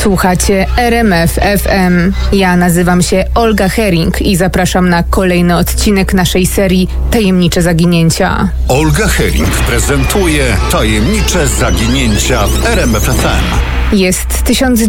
Słuchacie RMF FM. Ja nazywam się Olga Hering i zapraszam na kolejny odcinek naszej serii Tajemnicze Zaginięcia. Olga Hering prezentuje Tajemnicze Zaginięcia w RMF FM. Jest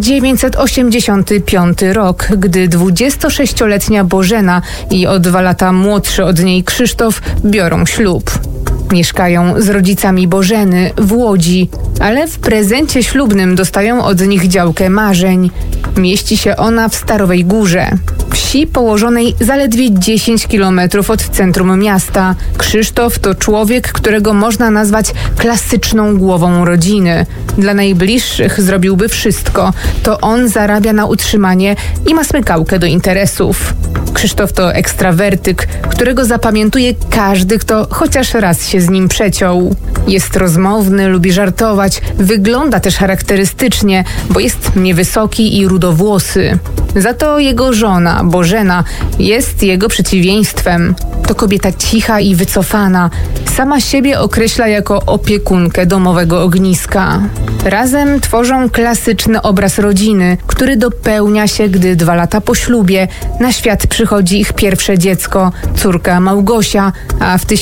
1985 rok, gdy 26-letnia Bożena i o 2 lata młodszy od niej Krzysztof biorą ślub. Mieszkają z rodzicami Bożeny w Łodzi, ale w prezencie ślubnym dostają od nich działkę marzeń. Mieści się ona w Starowej Górze, wsi położonej zaledwie 10 kilometrów od centrum miasta. Krzysztof to człowiek, którego można nazwać klasyczną głową rodziny. Dla najbliższych zrobiłby wszystko. To on zarabia na utrzymanie i ma smykałkę do interesów. Krzysztof to ekstrawertyk, którego zapamiętuje każdy, kto chociaż raz się z nim przeciął. Jest rozmowny, lubi żartować, wygląda też charakterystycznie, bo jest niewysoki i rudowłosy. Za to jego żona, Bożena, jest jego przeciwieństwem. To kobieta cicha i wycofana. Sama siebie określa jako opiekunkę domowego ogniska. Razem tworzą klasyczny obraz rodziny, który dopełnia się, gdy 2 lata po ślubie na świat przychodzi ich pierwsze dziecko, córka Małgosia, a w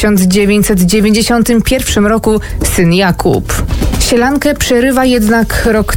1991 roku syn Jakub. Sielankę przerywa jednak rok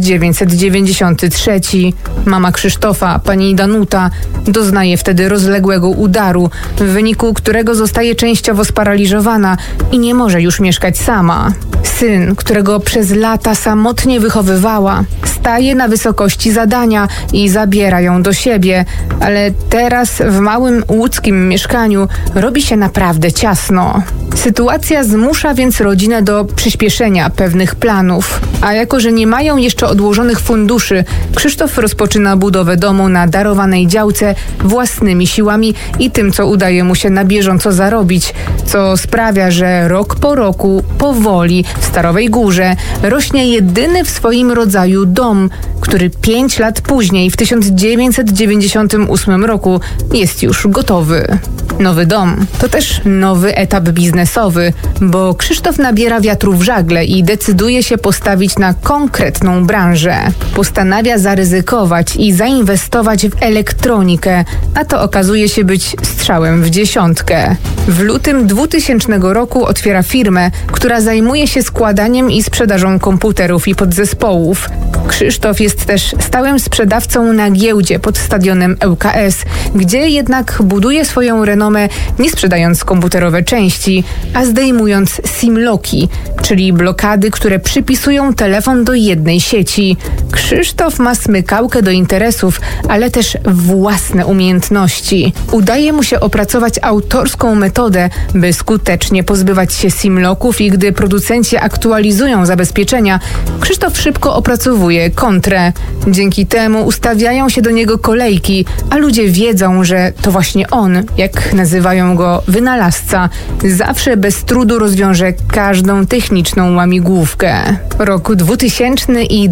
1993. Mama Krzysztofa, pani Danuta, doznaje wtedy rozległego udaru, w wyniku którego zostaje częściowo sparaliżowana i nie może już mieszkać sama. Syn, którego przez lata samotnie wychowywała, staje na wysokości zadania i zabiera ją do siebie, ale teraz w małym łódzkim mieszkaniu robi się naprawdę ciasno. Sytuacja zmusza więc rodzinę do przyspieszenia pewnych planów, a jako że nie mają jeszcze odłożonych funduszy, Krzysztof rozpoczyna budowę domu na darowanej działce własnymi siłami i tym, co udaje mu się na bieżąco zarobić, co sprawia, że rok po roku, powoli, w Starowej Górze rośnie jedyny w swoim rodzaju dom, który 5 lat później, w 1998 roku, jest już gotowy. Nowy dom to też nowy etap biznesowy, bo Krzysztof nabiera wiatru w żagle i decyduje się postawić na konkretną branżę. Postanawia zaryzykować i zainwestować w elektronikę, a to okazuje się być strzałem w dziesiątkę. W lutym 2000 roku otwiera firmę, która zajmuje się składaniem i sprzedażą komputerów i podzespołów. Krzysztof jest też stałym sprzedawcą na giełdzie pod stadionem ŁKS, gdzie jednak buduje swoją renomę nie sprzedając komputerowe części, a zdejmując SIM-locki, czyli blokady, które przypisują telefon do jednej sieci. Krzysztof ma smykałkę do interesów, ale też własne umiejętności. Udaje mu się opracować autorską metodę, by skutecznie pozbywać się SIM-locków i gdy producenci aktualizują zabezpieczenia, Krzysztof szybko opracowuje kontrę. Dzięki temu ustawiają się do niego kolejki, a ludzie wiedzą, że to właśnie on, jak nazywają go wynalazca, zawsze bez trudu rozwiąże każdą techniczną łamigłówkę. Rok 2000 i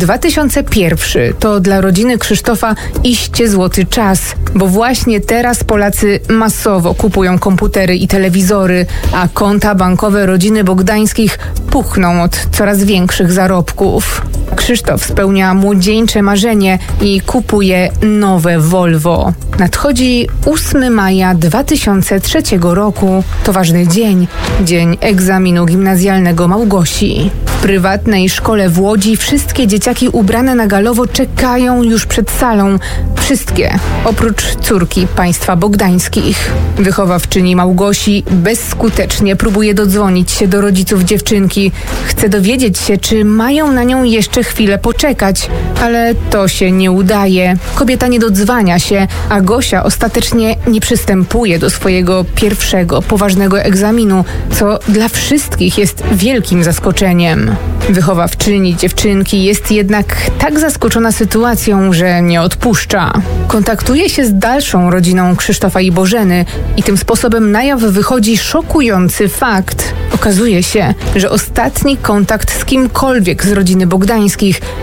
2001 to dla rodziny Krzysztofa iście złoty czas, bo właśnie teraz Polacy masowo kupują komputery i telewizory, a konta bankowe rodziny Bogdańskich puchną od coraz większych zarobków. Krzysztof spełnia młodzieńcze marzenie i kupuje nowe Volvo. Nadchodzi 8 maja 2003 roku. To ważny dzień, dzień egzaminu gimnazjalnego Małgosi. W prywatnej szkole w Łodzi wszystkie dzieciaki ubrane na galowo czekają już przed salą. Wszystkie, oprócz córki państwa Bogdańskich. Wychowawczyni Małgosi bezskutecznie próbuje dodzwonić się do rodziców dziewczynki. Chce dowiedzieć się, czy mają na nią jeszcze chwilę poczekać, ale to się nie udaje. Kobieta nie dodzwania się, a Gosia ostatecznie nie przystępuje do swojego pierwszego, poważnego egzaminu, co dla wszystkich jest wielkim zaskoczeniem. Wychowawczyni dziewczynki jest jednak tak zaskoczona sytuacją, że nie odpuszcza. Kontaktuje się z dalszą rodziną Krzysztofa i Bożeny i tym sposobem na jaw wychodzi szokujący fakt. Okazuje się, że ostatni kontakt z kimkolwiek z rodziny Bogdańskich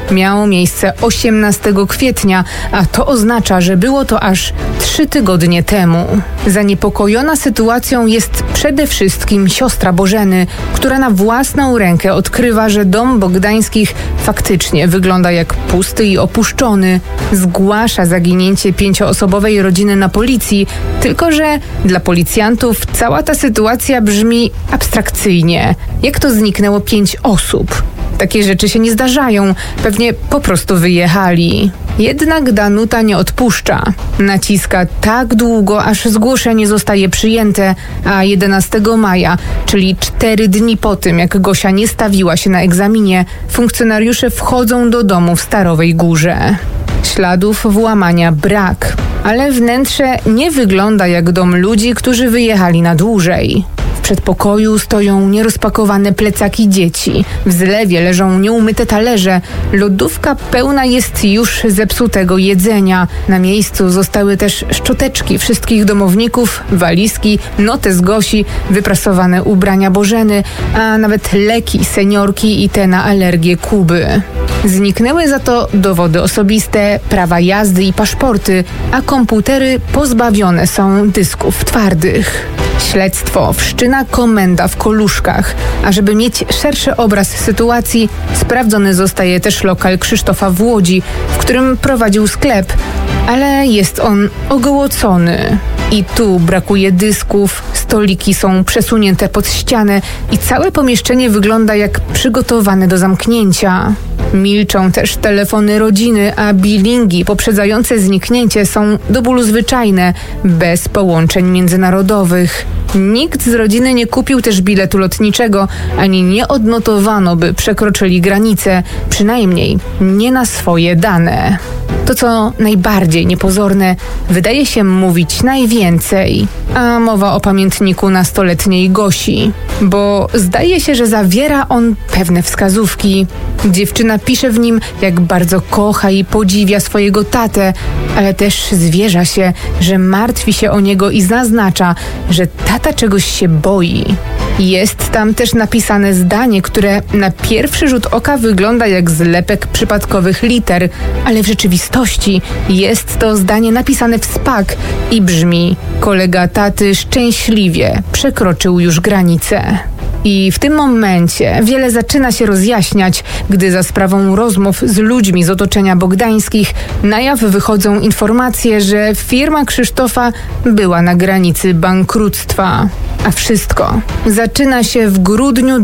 miało miejsce 18 kwietnia, a to oznacza, że było to aż 3 tygodnie temu. Zaniepokojona sytuacją jest przede wszystkim siostra Bożeny, która na własną rękę odkrywa, że dom Bogdańskich faktycznie wygląda jak pusty i opuszczony. Zgłasza zaginięcie 5-osobowej rodziny na policji, tylko że dla policjantów cała ta sytuacja brzmi abstrakcyjnie. Jak to zniknęło 5 osób? Takie rzeczy się nie zdarzają. Pewnie po prostu wyjechali. Jednak Danuta nie odpuszcza. Naciska tak długo, aż zgłoszenie zostaje przyjęte, a 11 maja, czyli 4 dni po tym, jak Gosia nie stawiła się na egzaminie, funkcjonariusze wchodzą do domu w Starowej Górze. Śladów włamania brak, ale wnętrze nie wygląda jak dom ludzi, którzy wyjechali na dłużej. W przedpokoju stoją nierozpakowane plecaki dzieci. W zlewie leżą nieumyte talerze. Lodówka pełna jest już zepsutego jedzenia. Na miejscu zostały też szczoteczki wszystkich domowników, walizki, notes Gosi, wyprasowane ubrania Bożeny, a nawet leki seniorki i te na alergię Kuby. Zniknęły za to dowody osobiste, prawa jazdy i paszporty, a komputery pozbawione są dysków twardych. Śledztwo wszczyna komenda w Koluszkach, a żeby mieć szerszy obraz sytuacji, sprawdzony zostaje też lokal Krzysztofa w Łodzi, w którym prowadził sklep, ale jest on ogołocony. I tu brakuje dysków, stoliki są przesunięte pod ścianę i całe pomieszczenie wygląda jak przygotowane do zamknięcia. Milczą też telefony rodziny, a bilingi poprzedzające zniknięcie są do bólu zwyczajne, bez połączeń międzynarodowych. Nikt z rodziny nie kupił też biletu lotniczego, ani nie odnotowano, by przekroczyli granicę, przynajmniej nie na swoje dane. To, co najbardziej niepozorne, wydaje się mówić najwięcej, a mowa o pamiętniku nastoletniej Gosi, bo zdaje się, że zawiera on pewne wskazówki. Dziewczyna pisze w nim, jak bardzo kocha i podziwia swojego tatę, ale też zwierza się, że martwi się o niego i zaznacza, że tata czegoś się boi. Jest tam też napisane zdanie, które na pierwszy rzut oka wygląda jak zlepek przypadkowych liter, ale w rzeczywistości jest to zdanie napisane w spak i brzmi: kolega taty szczęśliwie przekroczył już granicę. I w tym momencie wiele zaczyna się rozjaśniać, gdy za sprawą rozmów z ludźmi z otoczenia Bogdańskich na jaw wychodzą informacje, że firma Krzysztofa była na granicy bankructwa. A wszystko zaczyna się w grudniu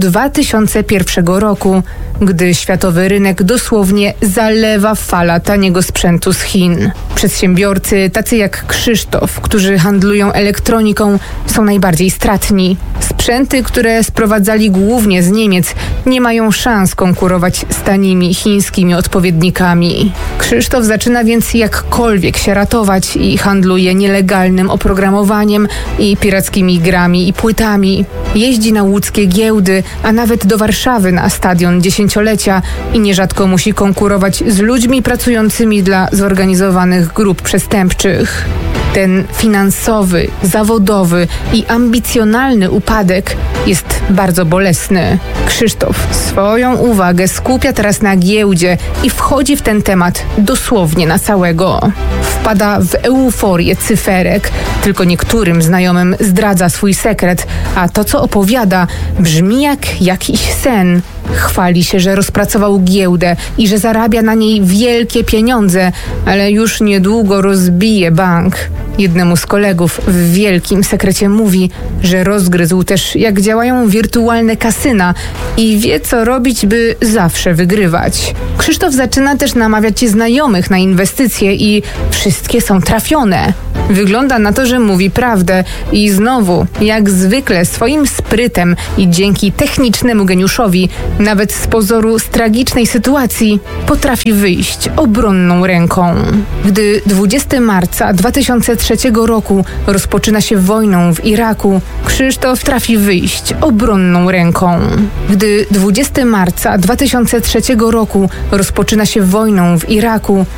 2001 roku, gdy światowy rynek dosłownie zalewa fala taniego sprzętu z Chin. Przedsiębiorcy, tacy jak Krzysztof, którzy handlują elektroniką, są najbardziej stratni. Sprzęty, które sprowadzali głównie z Niemiec, nie mają szans konkurować z tanimi chińskimi odpowiednikami. Krzysztof zaczyna więc jakkolwiek się ratować i handluje nielegalnym oprogramowaniem i pirackimi grami i płytami. Jeździ na łódzkie giełdy, a nawet do Warszawy na stadion dziesięciolecia i nierzadko musi konkurować z ludźmi pracującymi dla zorganizowanych grup przestępczych. Ten finansowy, zawodowy i ambicjonalny upadek jest bardzo bolesny. Krzysztof swoją uwagę skupia teraz na giełdzie i wchodzi w ten temat dosłownie na całego. Wpada w euforię cyferek, tylko niektórym znajomym zdradza swój sekret, a to, co opowiada, brzmi jak jakiś sen. Chwali się, że rozpracował giełdę i że zarabia na niej wielkie pieniądze, ale już niedługo rozbije bank. Jednemu z kolegów w wielkim sekrecie mówi, że rozgryzł też, jak działają wirtualne kasyna i wie, co robić, by zawsze wygrywać. Krzysztof zaczyna też namawiać znajomych na inwestycje i wszystkie są trafione. Wygląda na to, że mówi prawdę i znowu, jak zwykle, swoim sprytem i dzięki technicznemu geniuszowi, nawet z pozoru z tragicznej sytuacji, potrafi wyjść obronną ręką. Gdy 20 marca 2003 roku rozpoczyna się wojną w Iraku, Krzysztof trafi wyjść obronną ręką. Gdy 20 marca 2003 roku rozpoczyna się wojną w Iraku,